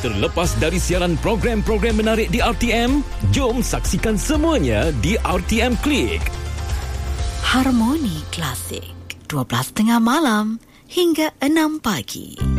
Terlepas dari siaran program-program menarik di RTM, jom saksikan semuanya di RTM Klik. Harmoni Klasik, 12.30 malam hingga 6 pagi.